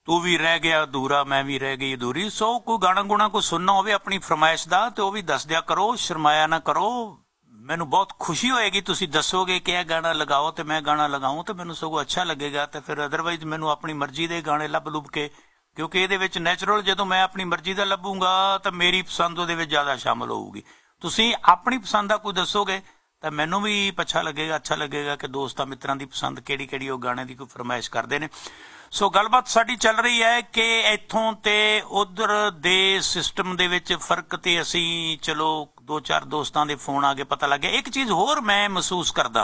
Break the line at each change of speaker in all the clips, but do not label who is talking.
तू भी रह गया अधूरा मैं भी रह गई अधूरी। सो कोई गाना गुणा कोई सुनना होवे अपनी फरमाइश दा तो वह भी दस दिया करो, शर्माया ना करो। मैनू बहुत खुशी होएगी तुसी दसोगे कि यह गाना लगाओ तो मैं गाना लगाऊं तो मैनू सगों अच्छा लगेगा। तो फिर अदरवाइज मैनू अपनी मर्जी के गाने लभ लुभ के, क्योंकि ये नैचुरल जो मैं अपनी मर्जी का लभूंगा तो मेरी पसंद वो ज़्यादा शामिल होगी। तुसी अपनी पसंद का कोई दसोगे तो मैनू भी अच्छा लगेगा कि दोस्तां मित्रां की पसंद किहड़ी वो गाने की कोई फरमाइश करते हैं। सो गलबात साडी चल रही है कि इत्थों ते उधर दे सिस्टम दे विच फर्क ते असी चलो दो चार दोस्तां दे फोन आ गए पता लग गया। एक चीज़ होर मैं महसूस करदा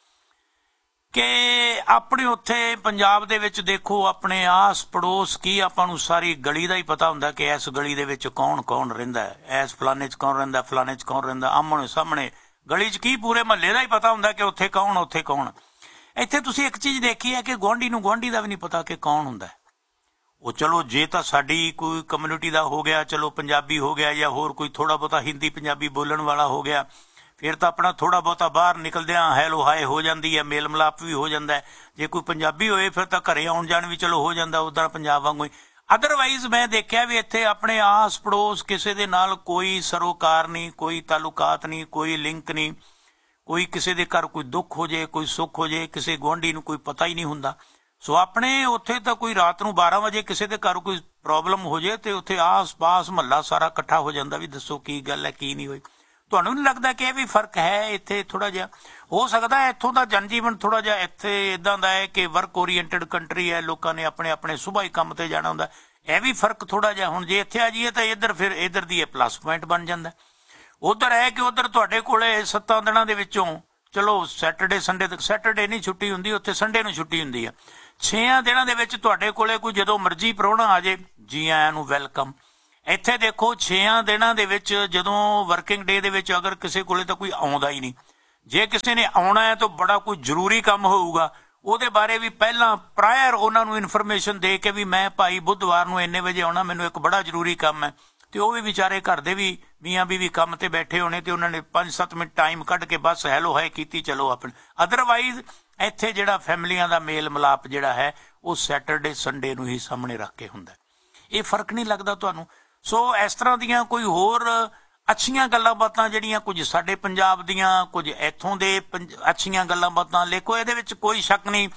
कि अपने उत्थे पंजाब दे विच देखो अपने आस पड़ोस की आपां नूं सारी गली दा ही पता हुंदा कि इस गली दे विच कौन कौन रहिंदा है, इस फलाने च कौन रहिंदा, फलाने च कौन रहिंदा, आमने सामने गली च की पूरे महल्ले का ही पता हुंदा कि उत्थे कौन। इत्थे तुसीं एक चीज़ देखी है कि गुआढ़ी नूं गुआढ़ी दा भी नहीं पता कि कौन हुंदा है। वो चलो जे तो साडी कोई कम्यूनिटी का हो गया, चलो पंजाबी हो गया या होर कोई थोड़ा बहुता हिंदी पंजाबी बोलण वाला हो गया, फिर तो अपना थोड़ा बहुता बाहर निकलदियां हैलो हाय हो जाती है, मेल मिलाप भी हो जाता है। जे कोई पंजाबी होए फिर तो घरे आउण जाण भी चलो हो जाता उधर पंजाब वांगू ही। अदरवाइज मैं देखा भी इत्थे अपने आस पड़ोस किसी दे नाल कोई सरोकार नहीं, कोई तालुकात नहीं, कोई लिंक नहीं। कोई किसी के घर कोई दुख हो जाए, कोई सुख हो जाए, किसी गुआढ़ी नूं कोई पता ही नहीं हुंदा। सो अपने उत्थे तो कोई रात नूं 12 वजे किसी के घर कोई प्रॉब्लम हो जाए तो उत्थे आस पास महला सारा इकट्ठा हो जाता भी दसो की गल है की नहीं हुई। तुहानूं नहीं लगता कि यह भी फर्क है इत्थे थोड़ा जिहा? हो सकता है इत्थों का जनजीवन थोड़ा जिहा इत्थे इदां दा है कि वर्क ओरीएंटेड कंट्री है, लोगों ने अपने अपने सुबह ही काम ते जाना हुंदा। यह भी फर्क थोड़ा जिहा हुण जे इत्थे आ जाइए तो इधर फिर इधर दी प्लस पॉइंट बन जाता। उधर है कि उधर तुहाडे कोले 7 दिनां दे विचों चलो सैटरडे संडे तक, सैटरडे नहीं छुट्टी हुंदी, उत्थे संडे नूं छुट्टी हुंदी है। 6 दिनां दे विच तुहाडे कोले कोई जदों मर्जी प्राहुणा आ जाए जी आयां नूं वैलकम। इत्थे देखो 6 दिनां दे विच जदों वर्किंग डे दे विच अगर किसी कोले तो कोई आउंदा ही नहीं, जे किसी ने आउणा है तो बड़ा कोई जरूरी काम होऊगा ਉਹਦੇ बारे भी पहला प्रायर उन्होंने इन्फॉर्मेशन दे के भी मैं भाई बुधवार नूं इन्ने वजे आउणा, मैनूं एक बड़ा जरूरी काम है। तो वह भी बेचारे घर दे भी मियाँ बीवी काम ते बैठे होने तो उन्होंने 5-7 मिनट टाइम कढ़ के बस हैलो हाय की चलो अपने। अदरवाइज इत्थे जिहड़ा फैमिलियां दा मेल मिलाप जिहड़ा है वो सैटरडे संडे नूं ही सामने रख के हुंदा। ये फर्क नहीं लगता तुहानूं? सो इस तरह दियां कोई होर अच्छियां गल्लां बातां जिहड़ियां कुछ साडे पंजाब दियां, कुछ इत्थों दे अच्छियां गल्लां बातां लिखो, इहदे विच कोई शक नहीं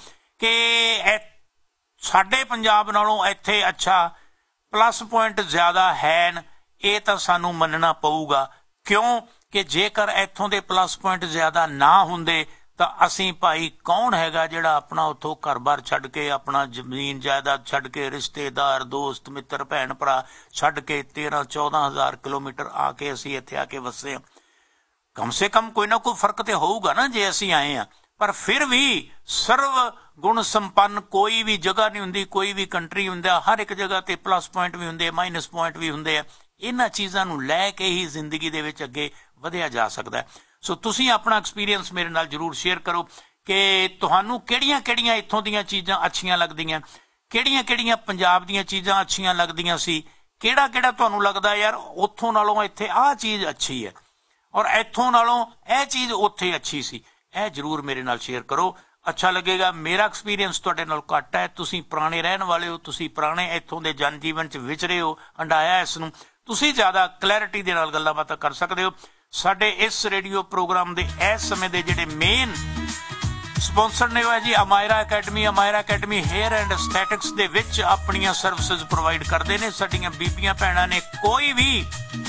कि साडे पंजाब नालों इत्थे अच्छा प्लस पॉइंट ज्यादा है। ये तो सानू मनना पऊगा, क्यों कि जेकर इत्थों दे प्लस पॉइंट ज्यादा ना हुंदे तो असी भाई कौन हैगा जिहड़ा अपना उत्थों घर बार छड्ड के, अपना जमीन जायदाद छड्ड के, रिश्तेदार दोस्त मित्र भैन भरा छड्ड के 13-14 हज़ार किलोमीटर आके असी इत्थे आके वसे। कम से कम कोई ना कोई फर्क तो होऊगा ना जे असी आए हैं। पर फिर भी सर्व गुण संपन्न कोई भी जगह नहीं हुंदी, कोई भी कंट्री हुंदा, हर एक जगह ते प्लस पॉइंट भी हुंदे, माइनस पॉइंट भी हुंदे आ। इन्हां चीज़ां नूं लै के ही जिंदगी दे विच अगे वधिया जा सकदा है। सो तुसीं अपना एक्सपीरियंस मेरे नाल जरूर शेयर करो कि तुहानूं किहड़ियां-किहड़ियां इत्थों दीयां चीज़ां अच्छियां लगदियां, किहड़ियां-किहड़ियां पंजाब दीयां चीज़ां अच्छियां लगदियां सी, किहड़ा-किहड़ा तुहानूं लगदा यार उत्थों नालों इत्थे आह चीज़ अच्छी है और इत्थों नालों यह चीज़ उत्थे अच्छी सी। यह जरूर मेरे नाल शेयर करो, अच्छा लगेगा। मेरा एक्सपीरियंस तुहाडे नाल घट है, तुसीं पुराने रहन वाले हो, तुसीं पुराने इत्थों दे जनजीवन च विचरे हो, हंडाया इसनूं, तुसीं ज़्यादा क्लैरिटी दे नाल गल्लां बातां कर सकदे हो। साडे इस रेडियो प्रोग्राम दे इस समय दे जिहड़े मेन स्पॉन्सर ने जी Amayra academy. Amayra academy hair and aesthetics दे विच अपनियां सर्विसेज प्रोवाइड करदे ने। साडीआं बीबियां भैणां ने कोई भी